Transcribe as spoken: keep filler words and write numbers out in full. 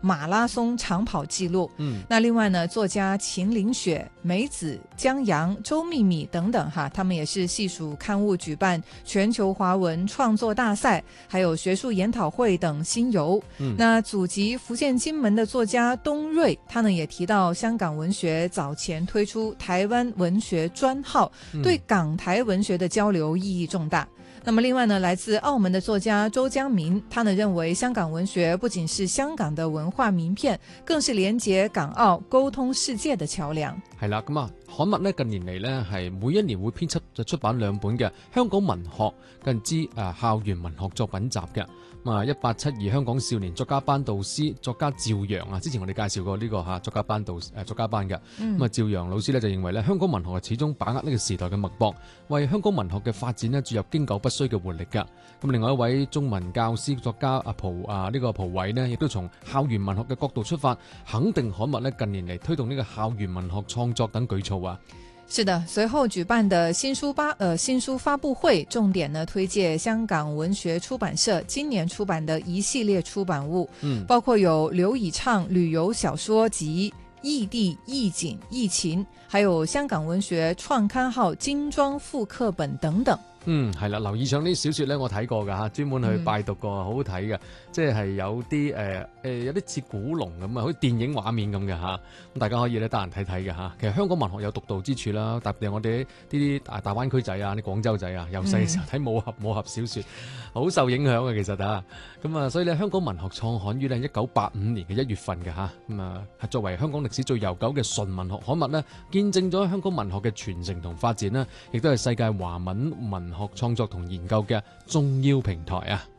馬拉松長跑紀錄。嗯，那另外呢，作家秦凌雪、梅子、江陽、周秘密等等哈，他們也是細數刊物舉辦全球華文創作大賽，還有學術研討會等新猷。嗯，那祖籍福建金門的作家東瑞，他呢也提到香港文學早前推出台灣文學專號，對港台文學的交流意義重大。那麼另外呢，來自澳門的作家周江民，他呢認為香港文學不僅是香港的文化名片，更是連接港澳溝通世界的橋樑。 係啦，咁啊刊物呢近年嚟呢係每一年會編輯就出版兩本嘅香港文學近之誒校園文學作品集嘅。咁啊，一八七二香港少年作家班導師作家趙陽啊，之前我哋介紹過呢、這個嚇作家班導誒作家班嘅。咁啊、嗯，趙陽老師呢就認為咧，香港文學係始終把握呢個時代嘅脈搏，為香港文學嘅發展呢注入經久不衰嘅活力㗎。咁另外一位中文教師作家阿蒲啊呢、這個蒲偉呢，亦都從校園文學嘅角度出發，肯定刊物呢近年嚟推動呢個校園文學創作等舉措啊。 是的，隨後舉辦的新書發呃新書發布會，重點呢推介香港文學出版社今年出版的一系列出版物，嗯，包括有劉以暢旅遊小說集、異地異景異情，還有香港文學創刊號精裝複刻本等等。 嗯，係啦，劉以暢啲小說咧，我睇過噶吓，專門去拜讀過，嗯、好好睇嘅，即係有啲誒誒，有啲似古龍咁啊，好似電影畫面咁嘅吓，咁大家可以咧得閒睇睇嘅吓。其實香港文學有獨到之處啦，特別係我哋呢啲大大灣區仔啊，啲廣州仔啊，由細嘅時候睇武俠武俠小說，好受影響嘅其實啊，咁啊，所以咧香港文學創刊於咧一九八五年嘅一月份嘅吓，咁啊係作為香港歷史最悠久嘅純文學刊物咧，見證咗香港文學嘅傳承同發展啦，亦都係世界華文文學創作同研究嘅重要平台啊！